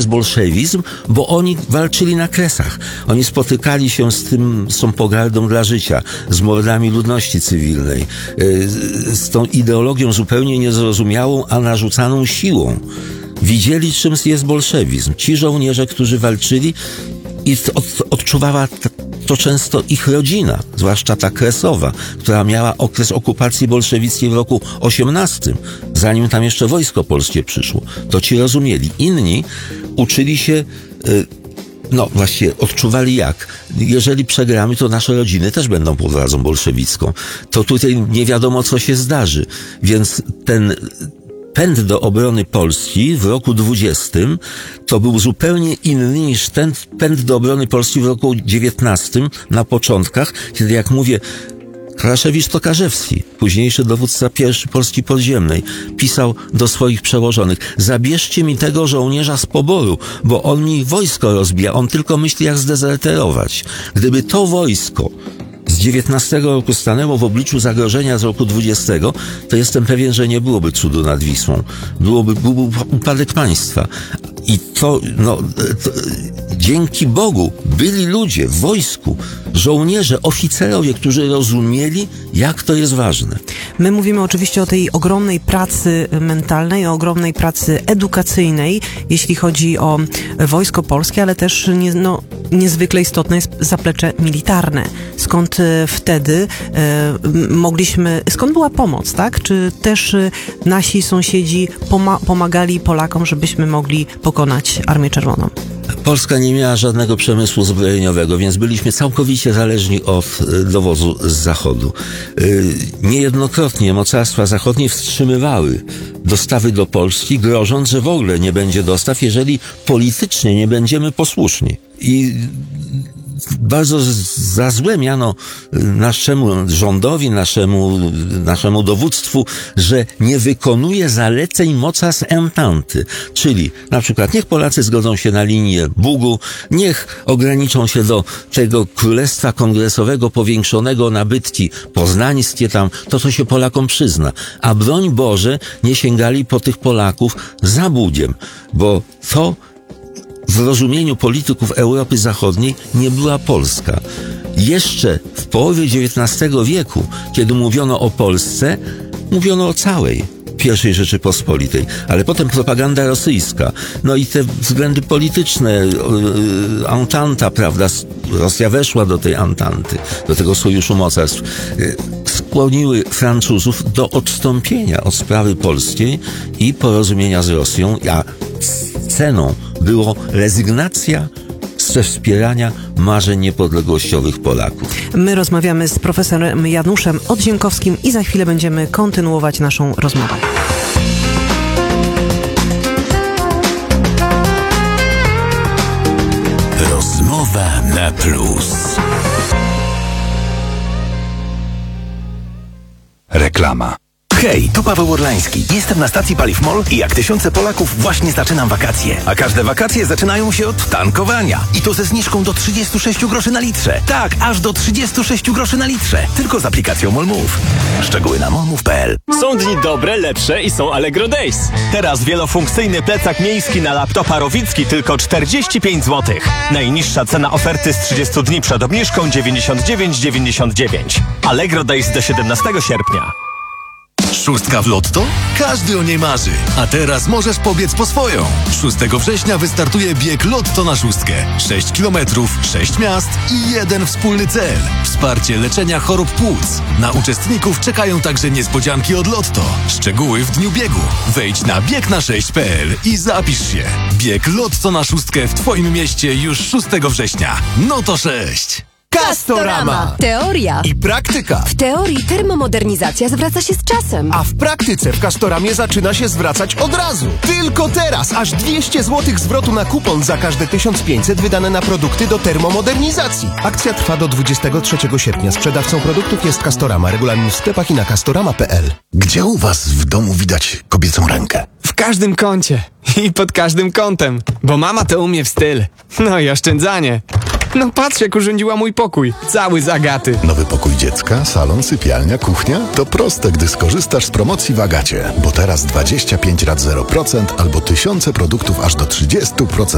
jest bolszewizm, bo oni walczyli na Kresach. Oni spotykali się z tą pogardą dla życia, z mordami ludności cywilnej, z tą ideologią zupełnie niezrozumiałą, a narzucaną siłą. Widzieli, czym jest bolszewizm. Ci żołnierze, którzy walczyli, i odczuwała to często ich rodzina, zwłaszcza ta kresowa, która miała okres okupacji bolszewickiej w roku 18, zanim tam jeszcze wojsko polskie przyszło. To ci rozumieli. Inni uczyli się, właściwie odczuwali jak? Jeżeli przegramy, to nasze rodziny też będą pod władzą bolszewicką. To tutaj nie wiadomo, co się zdarzy. Więc ten pęd do obrony Polski w roku 20 to był zupełnie inny niż ten pęd do obrony Polski w roku 19 na początkach, kiedy, jak mówię, Kraszewicz-Tokarzewski, późniejszy dowódca I Polski Podziemnej, pisał do swoich przełożonych: zabierzcie mi tego żołnierza z poboru, bo on mi wojsko rozbija, on tylko myśli, jak zdezerterować. Gdyby to wojsko z 19 roku stanęło w obliczu zagrożenia z roku 20, to jestem pewien, że nie byłoby cudu nad Wisłą. Byłby upadek państwa. I to dzięki Bogu byli ludzie w wojsku, żołnierze, oficerowie, którzy rozumieli, jak to jest ważne. My mówimy oczywiście o tej ogromnej pracy mentalnej, o ogromnej pracy edukacyjnej, jeśli chodzi o Wojsko Polskie, ale też niezwykle istotne jest zaplecze militarne. Skąd wtedy skąd była pomoc, tak? Czy też nasi sąsiedzi pomagali Polakom, żebyśmy mogli pokonać Armię Czerwoną? Polska nie miała żadnego przemysłu zbrojeniowego, więc byliśmy całkowicie zależni od dowozu z Zachodu. Niejednokrotnie mocarstwa zachodnie wstrzymywały dostawy do Polski, grożąc, że w ogóle nie będzie dostaw, jeżeli politycznie nie będziemy posłuszni. I bardzo za złe miano naszemu rządowi, naszemu dowództwu, że nie wykonuje zaleceń mocarstw Ententy. Czyli na przykład niech Polacy zgodzą się na linię Bugu, niech ograniczą się do tego królestwa kongresowego powiększonego na bytki poznańskie tam, to się Polakom przyzna. A broń Boże, nie sięgali po tych Polaków za Bugiem, bo to w rozumieniu polityków Europy Zachodniej nie była Polska. Jeszcze w połowie XIX wieku, kiedy mówiono o Polsce, mówiono o całej I Rzeczypospolitej, ale potem propaganda rosyjska, i te względy polityczne, Entanta, prawda, Rosja weszła do tej Entanty, do tego sojuszu mocarstw, skłoniły Francuzów do odstąpienia od sprawy polskiej i porozumienia z Rosją, a ceną było rezygnacja ze wspierania marzeń niepodległościowych Polaków. My rozmawiamy z profesorem Januszem Odziemkowskim i za chwilę będziemy kontynuować naszą rozmowę. Rozmowa na plus. Reklama. Hej, tu Paweł Orlański. Jestem na stacji Paliw MOL i jak tysiące Polaków właśnie zaczynam wakacje. A każde wakacje zaczynają się od tankowania. I to ze zniżką do 36 groszy na litrze. Tak, aż do 36 groszy na litrze. Tylko z aplikacją MOL Move. Szczegóły na molmove.pl. Są dni dobre, lepsze i są Allegro Days. Teraz wielofunkcyjny plecak miejski na laptopa Rowicki tylko 45 zł. Najniższa cena oferty z 30 dni przed obniżką 99,99. Allegro Days do 17 sierpnia. Szóstka w Lotto? Każdy o niej marzy. A teraz możesz pobiec po swoją. 6 września wystartuje bieg Lotto na szóstkę. 6 kilometrów, 6 miast i jeden wspólny cel. Wsparcie leczenia chorób płuc. Na uczestników czekają także niespodzianki od Lotto. Szczegóły w dniu biegu. Wejdź na biegna6.pl i zapisz się. Bieg Lotto na szóstkę w Twoim mieście już 6 września. No to 6! Castorama. Teoria i praktyka. W teorii termomodernizacja zwraca się z czasem. A w praktyce w Castoramie zaczyna się zwracać od razu. Tylko teraz aż 200 zł zwrotu na kupon za każde 1500 wydane na produkty do termomodernizacji. Akcja trwa do 23 sierpnia. Sprzedawcą produktów jest Castorama. Regulamin w sklepach i na castorama.pl. Gdzie u was w domu widać kobiecą rękę? W każdym kącie i pod każdym kątem, bo mama to umie w styl. No i oszczędzanie. No patrz, jak urządziła mój pokój. Cały z Agaty. Nowy pokój dziecka, salon, sypialnia, kuchnia? To proste, gdy skorzystasz z promocji w Agacie. Bo teraz 25 rat 0% albo tysiące produktów aż do 30%